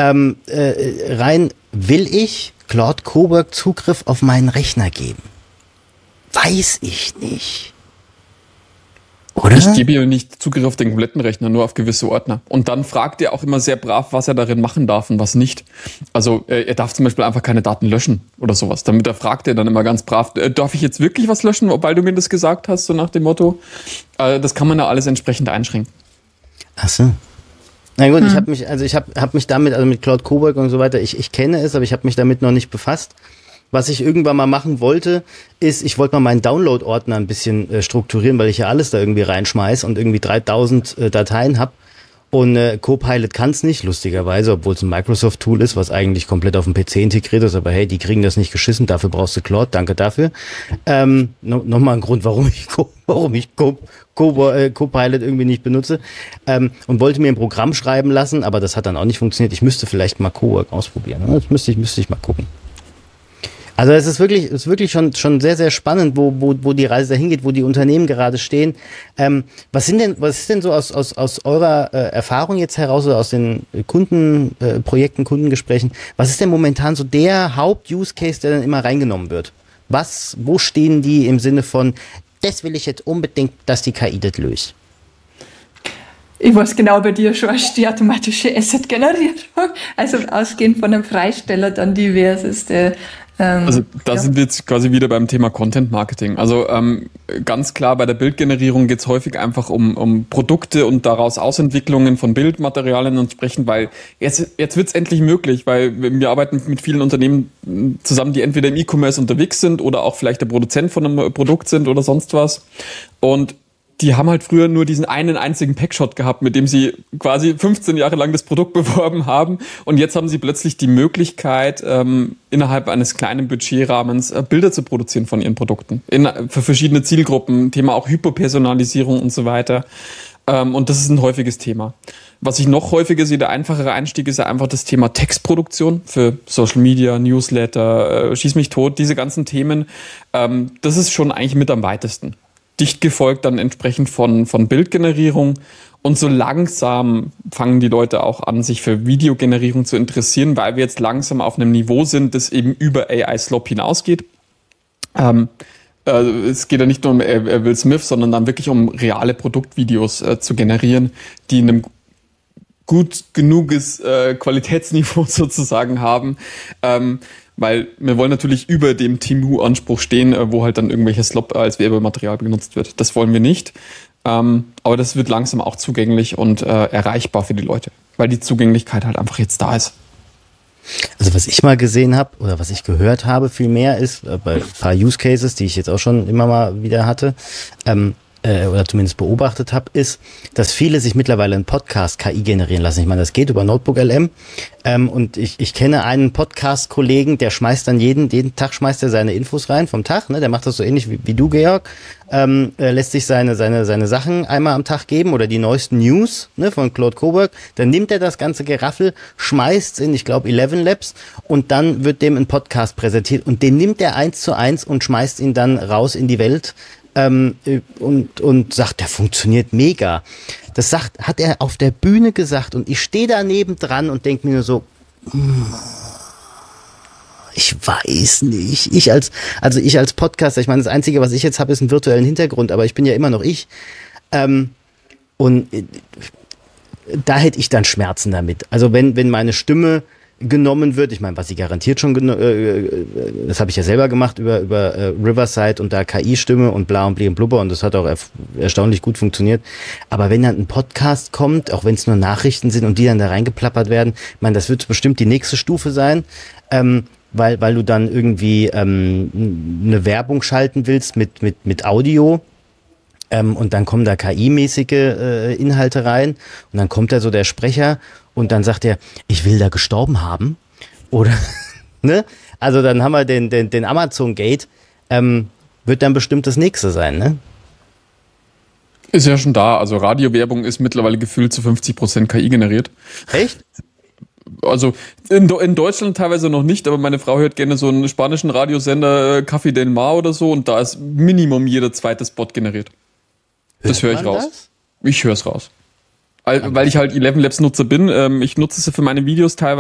rein, will ich Claude Coburg Zugriff auf meinen Rechner geben? Weiß ich nicht. Oder? Ich gebe ihm nicht Zugriff auf den kompletten Rechner, nur auf gewisse Ordner. Und dann fragt er auch immer sehr brav, was er darin machen darf und was nicht. Also er darf zum Beispiel einfach keine Daten löschen oder sowas. Damit fragt er dann immer ganz brav, darf ich jetzt wirklich was löschen, weil du mir das gesagt hast, so nach dem Motto. Das kann man da alles entsprechend einschränken. Ach so. Na gut, ich habe mich damit, also mit Claude Coburg und so weiter, ich kenne es, aber ich habe mich damit noch nicht befasst. Was ich irgendwann mal machen wollte, ist, ich wollte mal meinen Download-Ordner ein bisschen strukturieren, weil ich ja alles da irgendwie reinschmeiß und irgendwie 3000 Dateien habe. Und Copilot kann es nicht, lustigerweise, obwohl es ein Microsoft-Tool ist, was eigentlich komplett auf dem PC integriert ist. Aber hey, die kriegen das nicht geschissen, dafür brauchst du Claude, danke dafür. Nochmal ein Grund, warum ich Copilot irgendwie nicht benutze. Und wollte mir ein Programm schreiben lassen, aber das hat dann auch nicht funktioniert. Ich müsste vielleicht mal Cowork ausprobieren. Das müsste ich mal gucken. Also es ist wirklich schon sehr, sehr spannend, wo die Reise dahin geht, wo die Unternehmen gerade stehen. Was ist denn so aus eurer Erfahrung jetzt heraus oder aus den Kundenprojekten, Kundengesprächen, was ist denn momentan so der Haupt-Use-Case, der dann immer reingenommen wird? Wo stehen die im Sinne von, das will ich jetzt unbedingt, dass die KI das löst? Ich weiß genau bei dir schon, die automatische Asset-Generierung, also ausgehend von einem Freisteller dann diverseste. Also da sind wir jetzt quasi wieder beim Thema Content Marketing. Also ganz klar, bei der Bildgenerierung geht es häufig einfach um Produkte und daraus Ausentwicklungen von Bildmaterialien entsprechend, weil jetzt wird es endlich möglich, weil wir arbeiten mit vielen Unternehmen zusammen, die entweder im E-Commerce unterwegs sind oder auch vielleicht der Produzent von einem Produkt sind oder sonst was. Und die haben halt früher nur diesen einen einzigen Packshot gehabt, mit dem sie quasi 15 Jahre lang das Produkt beworben haben. Und jetzt haben sie plötzlich die Möglichkeit, innerhalb eines kleinen Budgetrahmens Bilder zu produzieren von ihren Produkten. Für verschiedene Zielgruppen, Thema auch Hyperpersonalisierung und so weiter. Und das ist ein häufiges Thema. Was ich noch häufiger sehe, der einfachere Einstieg ist ja einfach das Thema Textproduktion für Social Media, Newsletter, Schieß mich tot, diese ganzen Themen. Das ist schon eigentlich mit am weitesten. Dicht gefolgt dann entsprechend von Bildgenerierung. Und so langsam fangen die Leute auch an, sich für Videogenerierung zu interessieren, weil wir jetzt langsam auf einem Niveau sind, das eben über AI-Slop hinausgeht. Es geht ja nicht nur um Will Smith, sondern dann wirklich um reale Produktvideos zu generieren, die in einem gut genuges Qualitätsniveau sozusagen haben. Weil wir wollen natürlich über dem Temu-Anspruch stehen, wo halt dann irgendwelches Slop als Werbematerial benutzt wird. Das wollen wir nicht. Aber das wird langsam auch zugänglich und erreichbar für die Leute, weil die Zugänglichkeit halt einfach jetzt da ist. Also was ich mal gesehen habe oder was ich gehört habe vielmehr ist, bei ein paar Use Cases, die ich jetzt auch schon immer mal wieder hatte, oder zumindest beobachtet habe, ist, dass viele sich mittlerweile einen Podcast KI generieren lassen. Ich meine, das geht über Notebook LM. Und ich kenne einen Podcast-Kollegen, der schmeißt dann jeden Tag schmeißt er seine Infos rein vom Tag. Ne? Der macht das so ähnlich wie du, Georg. Lässt sich seine Sachen einmal am Tag geben oder die neuesten News, ne, von Claude Coburg. Dann nimmt er das ganze Geraffel, schmeißt in, ich glaube, 11 Labs und dann wird dem ein Podcast präsentiert und den nimmt er 1:1 und schmeißt ihn dann raus in die Welt. Und sagt, der funktioniert mega. Das hat er auf der Bühne gesagt und ich stehe daneben dran und denke mir nur so, ich weiß nicht. Ich als Podcaster, ich meine, das Einzige, was ich jetzt habe, ist einen virtuellen Hintergrund, aber ich bin ja immer noch ich. Und da hätte ich dann Schmerzen damit. Also wenn meine Stimme genommen wird, ich meine, was sie garantiert schon, das habe ich ja selber gemacht über Riverside und da KI-Stimme und bla und bli und blubber und das hat auch erstaunlich gut funktioniert. Aber wenn dann ein Podcast kommt, auch wenn es nur Nachrichten sind und die dann da reingeplappert werden, ich meine, das wird bestimmt die nächste Stufe sein, weil du dann irgendwie eine Werbung schalten willst mit Audio. Und dann kommen da KI-mäßige Inhalte rein und dann kommt da so der Sprecher und dann sagt er, ich will da gestorben haben. Oder, ne? Also dann haben wir den Amazon-Gate, wird dann bestimmt das nächste sein, ne? Ist ja schon da. Also Radiowerbung ist mittlerweile gefühlt zu 50% KI generiert. Echt? Also in Deutschland teilweise noch nicht, aber meine Frau hört gerne so einen spanischen Radiosender, Café Del Mar oder so, und da ist Minimum jeder zweite Spot generiert. Das höre ich raus. Das? Ich höre es raus. Weil ich halt 11 Labs Nutzer bin. Ich nutze es für meine Videos teilweise.